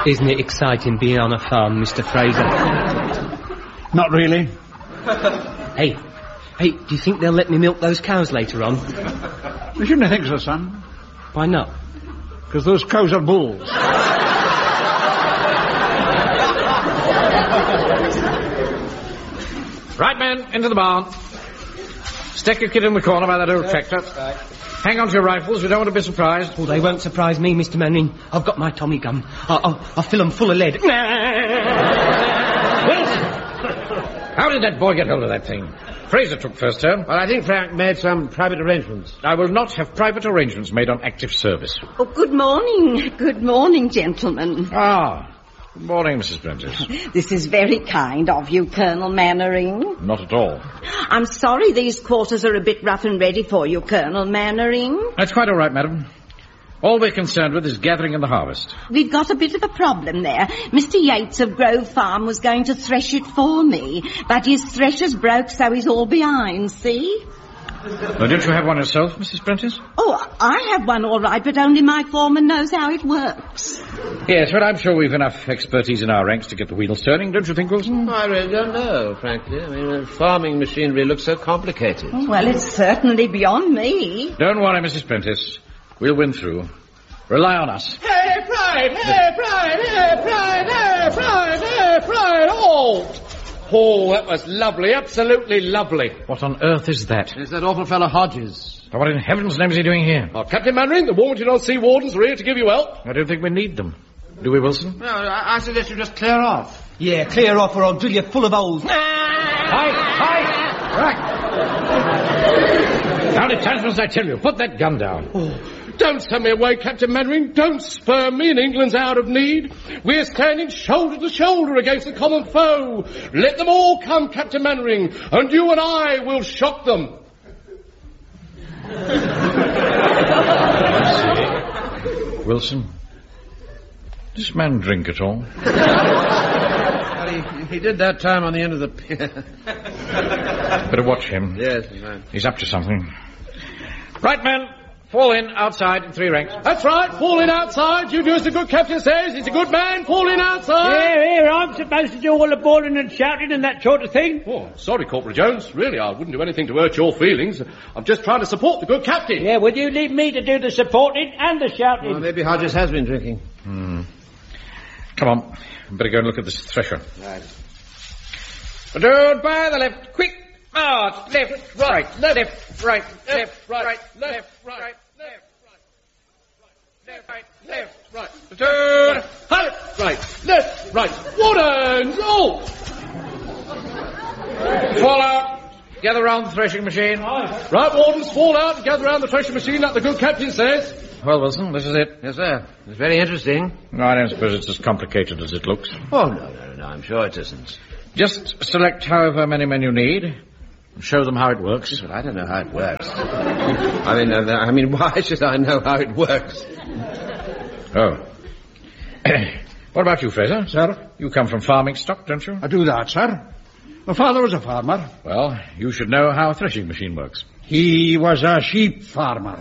Isn't it exciting being on a farm, Mr. Fraser? Not really. Hey, do you think they'll let me milk those cows later on? You shouldn't think so, son. Why not? Because those cows are bulls. Right, men, into the barn. Stick your kid in the corner by that old tractor. Right. Hang on to your rifles, we don't want to be surprised. Oh, they won't surprise me, Mr. Manning. I've got my Tommy gun. I'll fill them full of lead. How did that boy get hold of that thing? Fraser took first turn. Well, I think Frank made some private arrangements. I will not have private arrangements made on active service. Oh, good morning. Good morning, gentlemen. Ah, good morning, Mrs. Prentice. This is very kind of you, Colonel Mannering. Not at all. I'm sorry these quarters are a bit rough and ready for you, Colonel Mannering. That's quite all right, madam. All we're concerned with is gathering in the harvest. We've got a bit of a problem there. Mr. Yates of Grove Farm was going to thresh it for me, but his thresher's broke, so he's all behind, see? Well, don't you have one yourself, Mrs. Prentice? Oh, I have one all right, but only my foreman knows how it works. Yes, but I'm sure we've enough expertise in our ranks to get the wheels turning, don't you think, Wilson? I really don't know, frankly. I mean, farming machinery looks so complicated. Well, it's certainly beyond me. Don't worry, Mrs. Prentice. We'll win through. Rely on us. Hey, Pride! Hey, Pride! Hey, Pride! Hey, Pride! Hey, Pride! Halt! Oh, that was lovely, absolutely lovely. What on earth is that? It's that awful fellow Hodges. What in heaven's name is he doing here? Oh, Captain Mannering, the Warmington Old Sea Wardens are here to give you help. I don't think we need them. Do we, Wilson? No, I suggest you just clear off. Yeah, clear off or I'll drill you full of holes. Hi! Right. Now, detachments, I tell you, put that gun down. Oh, don't send me away, Captain Mannering. Don't spur me in England's hour of need. We're standing shoulder to shoulder against the common foe. Let them all come, Captain Mannering, and you and I will shock them. Wilson, does this man drink at all? Well, he did that time on the end of the pier. Better watch him. Yes, right. He's up to something. Right, men. Fall in outside in 3 ranks. That's right, fall in outside. You do as the good captain says. He's a good man. Fall in outside. Here, I'm supposed to do all the bawling and shouting and that sort of thing. Oh, sorry, Corporal Jones. Really, I wouldn't do anything to hurt your feelings. I'm just trying to support the good captain. Yeah, would you leave me to do the supporting and the shouting? Well, maybe Hodges has been drinking. Come on. Better go and look at this thresher. Right. Dude, by the left. Quick. March. Left, right, left, right, left, right, left, right. Right. Turn. Right. Left. Right. Wardens. Oh. Fall out. Gather round the threshing machine. Right, Wardens, fall out and gather round the threshing machine like the good captain says. Well, Wilson, this is it. Yes, sir. It's very interesting. No, I don't suppose it's as complicated as it looks. Oh, no, I'm sure it isn't. Just select however many men you need and show them how it works. But I don't know how it works. I mean, why should I know how it works? Oh. What about you, Fraser? Sir? You come from farming stock, don't you? I do that, sir. My father was a farmer. Well, you should know how a threshing machine works. He was a sheep farmer.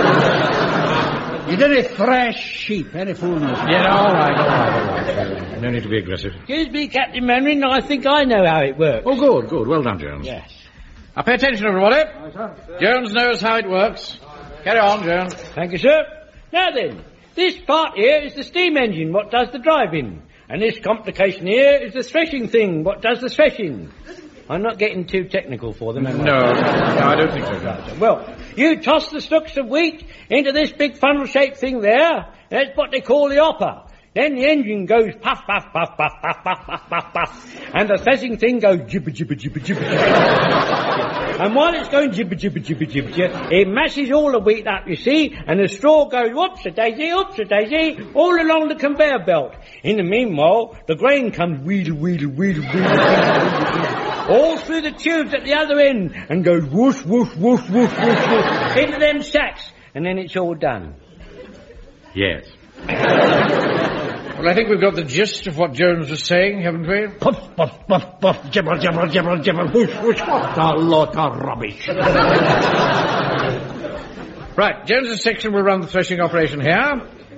He didn't thresh sheep, any foolishness. Yeah, all right. No need to be aggressive. Excuse me, Captain Mannering, I think I know how it works. Oh, good. Well done, Jones. Yes. Now, pay attention, everybody. Aye, sir. Jones knows how it works. Carry on, Jones. Thank you, sir. Now then, this part here is the steam engine, what does the driving. And this complication here is the threshing thing, what does the threshing. I'm not getting too technical for them, am I? No, I don't think so. Well, you toss the stalks of wheat into this big funnel-shaped thing there. That's what they call the hopper. Then the engine goes puff, puff, puff, puff, puff, puff, puff, puff, puff. And the threshing thing goes jibber, jibber, jibber, jibber, jibber. And while it's going jibber, jibber, jibber, jibber, jibber, it mashes all the wheat up, you see, and the straw goes whoops-a-daisy, all along the conveyor belt. In the meanwhile, the grain comes wheedle, wheedle, wheedle, wheedle, wheedle, all through the tubes at the other end, and goes whoosh, whoosh, whoosh, whoosh, whoosh, whoosh, into them sacks, and then it's all done. Yes. Well, I think we've got the gist of what Jones was saying, haven't we? Puff, puff, puff, puff, jibber, jibber, jibber, jibber, whoosh, whoosh, what a lot of rubbish. Right, Jones's section will run the threshing operation here.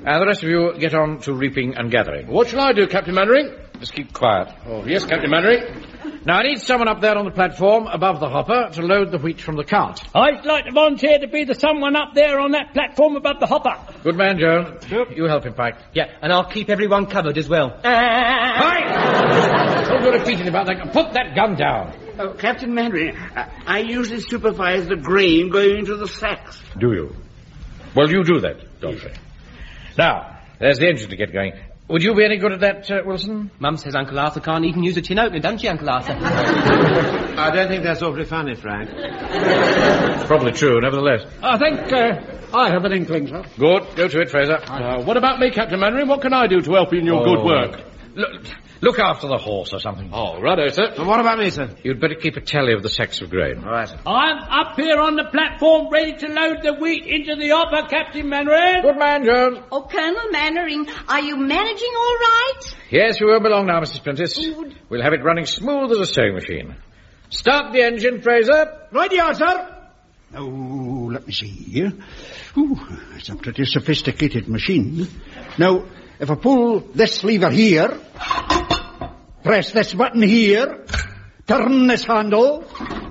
And the rest of you get on to reaping and gathering. What shall I do, Captain Mannering? Just keep quiet. Oh, yes, Captain Mannering. Now, I need someone up there on the platform above the hopper to load the wheat from the cart. I'd like to volunteer to be the someone up there on that platform above the hopper. Good man, Jones. You help him, Pike. Yeah, and I'll keep everyone covered as well. Pike! Don't go repeating about that. Put that gun down. Oh, Captain Mannering, I usually supervise the grain going into the sacks. Do you? Well, you do that, Godfrey. Now, there's the engine to get going. Would you be any good at that, Wilson? Mum says Uncle Arthur can't even use a tin opener, doesn't she, Uncle Arthur? I don't think that's awfully funny, Frank. It's probably true, nevertheless. I think I have an inkling, sir. Good. Go to it, Fraser. What about me, Captain Mannering? What can I do to help you in your good work? Look after the horse or something. Oh, righto, sir. And what about me, sir? You'd better keep a tally of the sacks of grain. All right, sir. I'm up here on the platform ready to load the wheat into the hopper, Captain Mannering. Good man, Jones. Oh, Colonel Mannering, are you managing all right? Yes, we won't be long now, Mrs. Prentice. We'll have it running smooth as a sewing machine. Start the engine, Fraser. Right here, sir. Now, let me see here. Ooh, it's a pretty sophisticated machine. Now, if I pull this lever here, press this button here, turn this handle,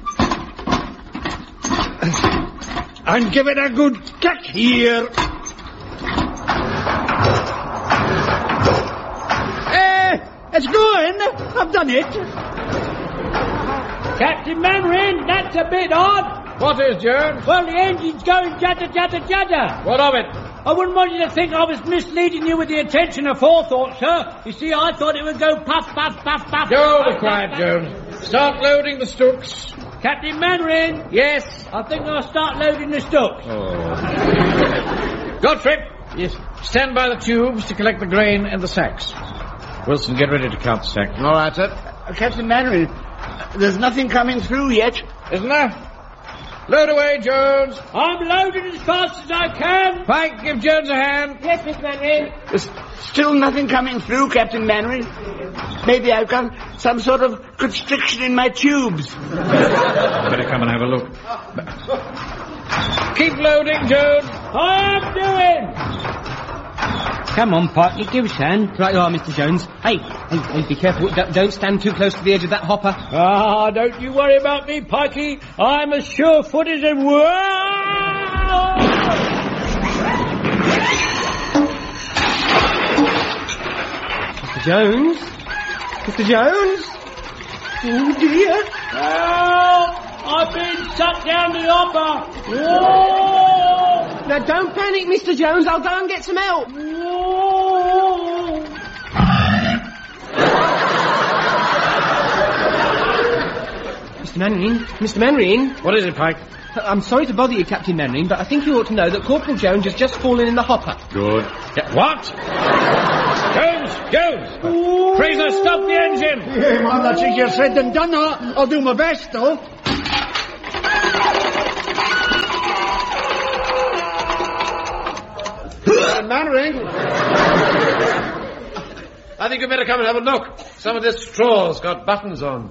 and give it a good kick here. It's going. I've done it. Captain Mannering, that's a bit odd. What is, Jones? Well, the engine's going judder, judder, judder. What of it? I wouldn't want you to think I was misleading you with the intention of forethought, sir. You see, I thought it would go puff, puff, puff, puff. Go be quiet, Jones. Start loading the stooks. Captain Mannering. Yes. I think I'll start loading the stooks. Godfrey. Yes. Stand by the tubes to collect the grain and the sacks. Wilson, get ready to count the sacks. All right, sir. Captain Mannering, there's nothing coming through yet. Isn't there? Load away, Jones. I'm loading as fast as I can. Pike, give Jones a hand. Yes, Miss Mannering. There's still nothing coming through, Captain Mannering. Maybe I've got some sort of constriction in my tubes. Better come and have a look. Keep loading, Jones. I am doing. Come on, Pikey, give us a hand. Right you are, Mr. Jones. Hey, be careful. Don't stand too close to the edge of that hopper. Ah, don't you worry about me, Pikey. I'm as sure-footed as... Mr. Jones? Mr. Jones? Oh, dear. Help! I've been sucked down the hopper. Whoa! Now, don't panic, Mr. Jones. I'll go and get some help. Whoa! Mr. Mannering. What is it, Pike? I'm sorry to bother you, Captain Mannering, but I think you ought to know that Corporal Jones has just fallen in the hopper. Good. Yeah, what? Jones! Fraser, stop the engine! Yeah, man, that's easier said than done. I'll do my best, though. Mannering. I think you better come and have a look. Some of this straw's got buttons on.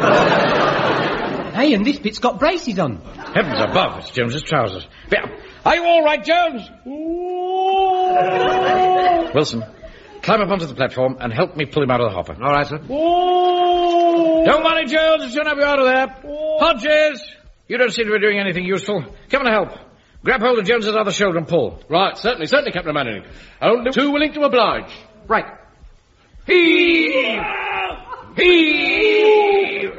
Hey, and this bit's got braces on. Heavens above, it's Jones's trousers. Are you all right, Jones? Wilson, climb up onto the platform and help me pull him out of the hopper. All right, sir. Don't worry, Jones. I'll soon have you out of there. Hodges, you don't seem to be doing anything useful. Come and help. Grab hold of Jones's other shoulder and pull. Right, certainly, Captain Mannering. Only too willing to oblige. Right. Heave! Heave!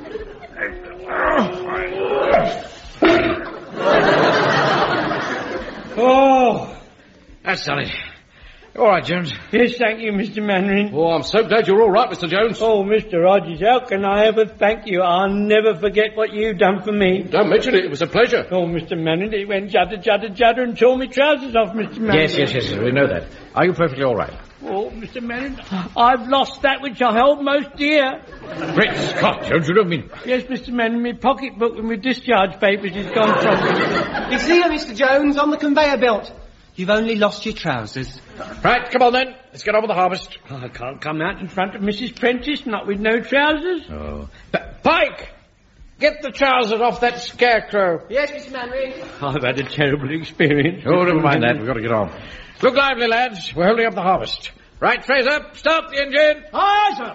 Oh, That's done it. All right, Jones. yes, thank you, Mr. Mannering. Oh, I'm so glad you're all right, Mr. Jones. Oh, Mr. Rogers, how can I ever thank you? I'll never forget what you've done for me. Don't mention it. It was a pleasure. Oh, Mr. Mannering, it went judder, judder, judder and tore me trousers off, Mr. Mannering. Yes, we know that. Are you perfectly all right? Oh, Mr. Mannering, I've lost that which I held most dear. Great Scott, Jones, you don't mean... Yes, Mr. Mannering, my pocketbook with my discharge papers is gone from me. It's here, Mr. Jones, on the conveyor belt. You've only lost your trousers. Right, come on then. Let's get on with the harvest. Oh, I can't come out in front of Mrs. Prentice, not with no trousers. Oh. Pike! Get the trousers off that scarecrow. Yes, Mr. Mannering. I've had a terrible experience. Oh, never mind that. We've got to get on. Look lively, lads. We're holding up the harvest. Right, Fraser, start the engine. Aye, sir.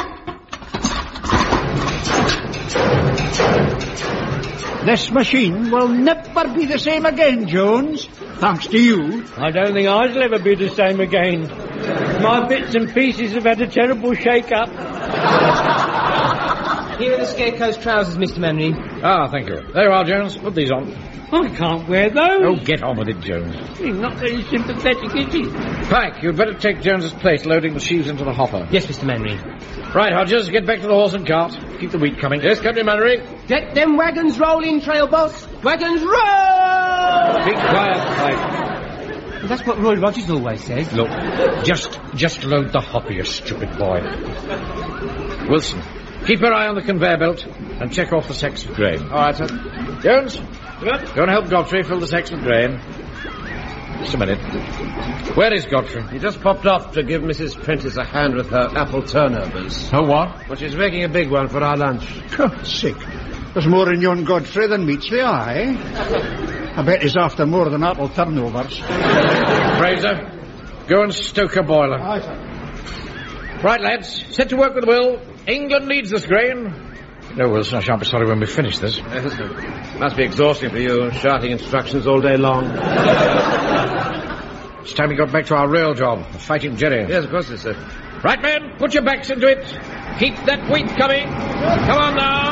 This machine will never be the same again, Jones. Thanks to you. I don't think I shall ever be the same again. My bits and pieces have had a terrible shake-up. Here are the Scarecrow's trousers, Mr. Mannering. Ah, thank you. There you are, Jones. Put these on. I can't wear those. Oh, get on with it, Jones. He's not very sympathetic, is he? Pike, you'd better take Jones's place loading the sheaves into the hopper. Yes, Mr. Mannering. Right, Hodges, get back to the horse and cart. Keep the wheat coming. Yes, Captain Mannering. Get them wagons rolling, Trail Boss. Wagons roll! Be quiet, Pike. Well, that's what Roy Rogers always says. Look, just load the hopper, you stupid boy. Wilson, keep your eye on the conveyor belt and check off the sacks of grain. All right, sir. Jones, go and help Godfrey fill the sacks with grain. Just a minute. Where is Godfrey? He just popped off to give Mrs. Prentice a hand with her apple turnovers. Oh, what? Well, she's making a big one for our lunch. God's sake. There's more in yon Godfrey than meets the eye. I bet he's after more than apple turnovers. Fraser, go and stoke a boiler. Aye, sir. Right, lads, set to work with a will. England needs this grain. No, Wilson, I shan't be sorry when we finish this. Must be exhausting for you, shouting instructions all day long. It's time we got back to our real job, fighting Jerry. Yes, of course, sir. Right, men, put your backs into it. Keep that wheat coming. Come on now.